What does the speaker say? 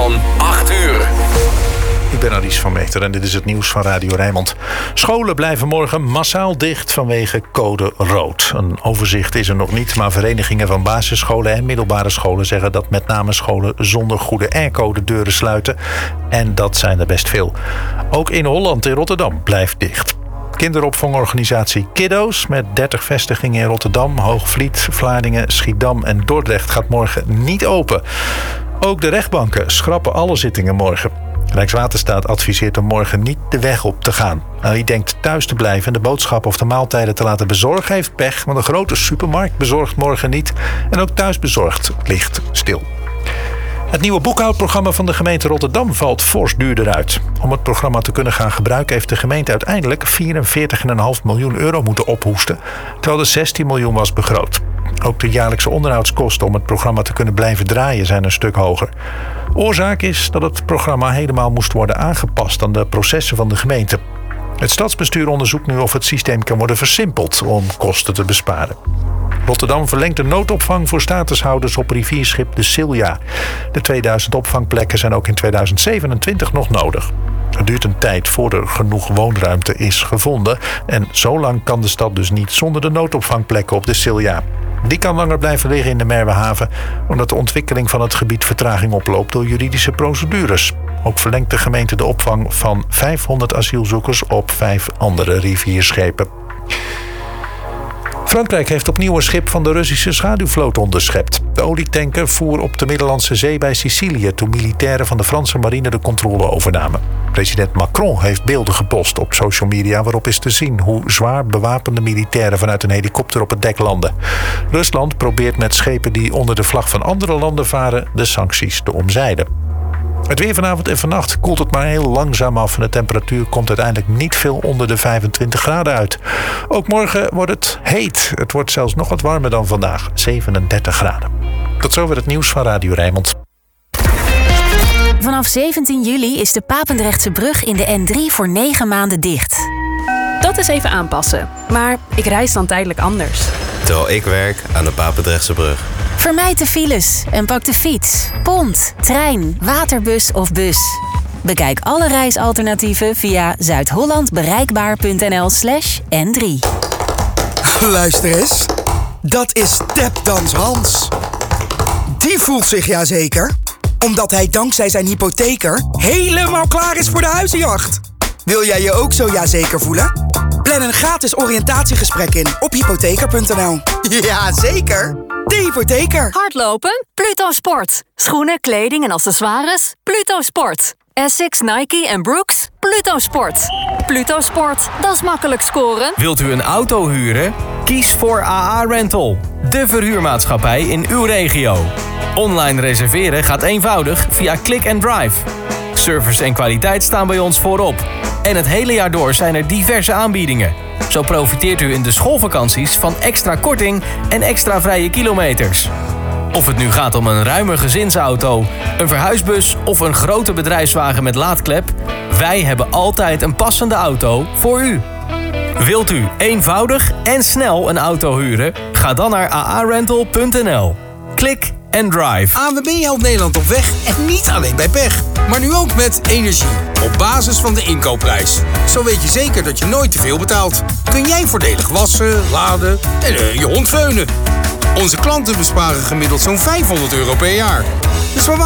van 8 uur. Ik ben Aries van Meter en dit is het nieuws van Radio Rijnmond. Scholen blijven morgen massaal dicht vanwege code rood. Een overzicht is er nog niet, maar verenigingen van basisscholen en middelbare scholen zeggen dat met name scholen zonder goede airco de deuren sluiten. En dat zijn er best veel. Ook in Holland in Rotterdam blijft dicht. Kinderopvangorganisatie Kiddo's met 30 vestigingen in Rotterdam, Hoogvliet, Vlaardingen, Schiedam en Dordrecht gaat morgen niet open. Ook de rechtbanken schrappen alle zittingen morgen. Rijkswaterstaat adviseert om morgen niet de weg op te gaan. Wie denkt thuis te blijven en de boodschappen of de maaltijden te laten bezorgen heeft pech, want een grote supermarkt bezorgt morgen niet en ook thuisbezorgd ligt stil. Het nieuwe boekhoudprogramma van de gemeente Rotterdam valt fors duurder uit. Om het programma te kunnen gaan gebruiken heeft de gemeente uiteindelijk 44,5 miljoen euro moeten ophoesten, terwijl er 16 miljoen was begroot. Ook de jaarlijkse onderhoudskosten om het programma te kunnen blijven draaien zijn een stuk hoger. Oorzaak is dat het programma helemaal moest worden aangepast aan de processen van de gemeente. Het stadsbestuur onderzoekt nu of het systeem kan worden versimpeld om kosten te besparen. Rotterdam verlengt de noodopvang voor statushouders op rivierschip de Silja. De 2000 opvangplekken zijn ook in 2027 nog nodig. Het duurt een tijd voordat er genoeg woonruimte is gevonden. En zo lang kan de stad dus niet zonder de noodopvangplekken op de Silja. Die kan langer blijven liggen in de Merwehaven, omdat de ontwikkeling van het gebied vertraging oploopt door juridische procedures. Ook verlengt de gemeente de opvang van 500 asielzoekers op 5 andere rivierschepen. Frankrijk heeft opnieuw een schip van de Russische schaduwvloot onderschept. De olietanker voer op de Middellandse Zee bij Sicilië toen militairen van de Franse marine de controle overnamen. President Macron heeft beelden gepost op social media waarop is te zien hoe zwaar bewapende militairen vanuit een helikopter op het dek landen. Rusland probeert met schepen die onder de vlag van andere landen varen de sancties te omzeilen. Het weer vanavond en vannacht koelt het maar heel langzaam af en de temperatuur komt uiteindelijk niet veel onder de 25 graden uit. Ook morgen wordt het heet. Het wordt zelfs nog wat warmer dan vandaag, 37 graden. Tot zover het nieuws van Radio Rijnmond. Vanaf 17 juli is de Papendrechtse brug in de N3 voor 9 maanden dicht. Dat is even aanpassen, maar ik reis dan tijdelijk anders. Terwijl ik werk aan de Papendrechtse brug. Vermijd de files en pak de fiets, pont, trein, waterbus of bus. Bekijk alle reisalternatieven via zuidhollandbereikbaar.nl/N3. Luister eens, dat is Tapdans Hans. Die voelt zich jazeker, omdat hij dankzij zijn hypotheker helemaal klaar is voor de huizenjacht. Wil jij je ook zo jazeker voelen? Plan een gratis oriëntatiegesprek in op hypotheker.nl. Jazeker, de hypotheker. Hardlopen? Pluto Sport. Schoenen, kleding en accessoires? Pluto Sport. Essex, Nike en Brooks? Pluto Sport. Pluto Sport, dat is makkelijk scoren. Wilt u een auto huren? Kies voor AA Rental, de verhuurmaatschappij in uw regio. Online reserveren gaat eenvoudig via Click and Drive. Service en kwaliteit staan bij ons voorop. En het hele jaar door zijn er diverse aanbiedingen. Zo profiteert u in de schoolvakanties van extra korting en extra vrije kilometers. Of het nu gaat om een ruime gezinsauto, een verhuisbus of een grote bedrijfswagen met laadklep, wij hebben altijd een passende auto voor u. Wilt u eenvoudig en snel een auto huren? Ga dan naar aarental.nl. Klik en drive. ANWB helpt Nederland op weg en niet alleen bij pech. Maar nu ook met energie. Op basis van de inkoopprijs. Zo weet je zeker dat je nooit te veel betaalt. Kun jij voordelig wassen, laden en je hond veunen. Onze klanten besparen gemiddeld zo'n €500 per jaar. Dus waar